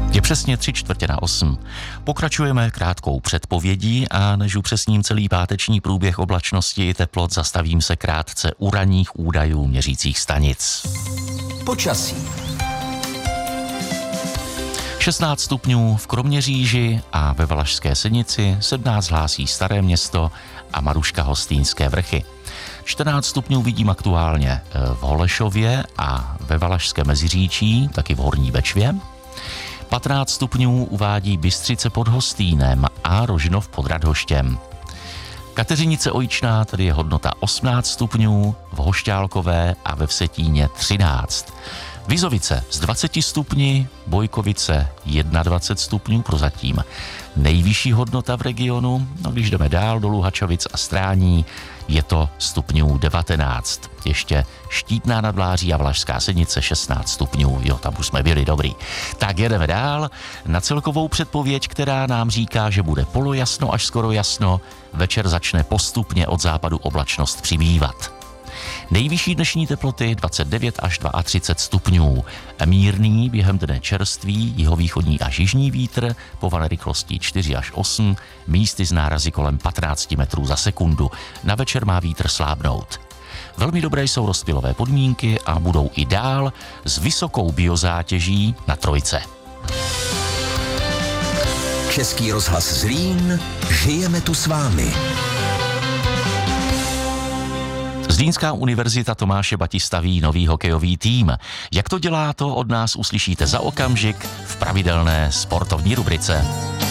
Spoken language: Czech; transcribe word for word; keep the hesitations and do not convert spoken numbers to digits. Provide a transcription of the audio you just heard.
Je přesně tři čtvrtě na osm. Pokračujeme krátkou předpovědí a než upřesním celý páteční průběh oblačnosti i teplot, zastavím se krátce u ranních údajů měřících stanic. Počasí. šestnáct stupňů v Kroměříži a ve Valašské Senici, sedmnáct hlásí Staré Město a Maruška Hostýnské Vrchy. čtrnáct stupňů vidím aktuálně v Holešově a ve Valašské Meziříčí, taky v Horní Bečvě. patnáct stupňů uvádí Bystřice pod Hostýnem a Rožnov pod Radhoštěm. Kateřinice Ojičná, tady je hodnota osmnáct stupňů, v Hošťálkové a ve Vsetíně třináct. Vizovice z dvaceti stupni, Bojkovice dvacet jedna stupňů prozatím. Nejvyšší hodnota v regionu, no když jdeme dál do Luhačovic a Strání, je to stupňů devatenáct. Ještě Štítná nad Vláří a Valašská Senice šestnáct stupňů, jo, tam už jsme byli dobrý. Tak jedeme dál na celkovou předpověď, která nám říká, že bude polojasno až skoro jasno, večer začne postupně od západu oblačnost přibývat. Nejvyšší dnešní teploty dvacet devět až třicet dva stupňů. Mírný během dne čerstvý, jihovýchodní až jižní vítr, pované rychlostí čtyři až osm, místy z nárazy kolem patnáct metrů za sekundu. Na večer má vítr slábnout. Velmi dobré jsou rozptylové podmínky a budou i dál s vysokou biozátěží na trojce. Český rozhlas Zlín, žijeme tu s vámi. Zlínská univerzita Tomáše Bati staví nový hokejový tým. Jak to dělá, to od nás uslyšíte za okamžik v pravidelné sportovní rubrice.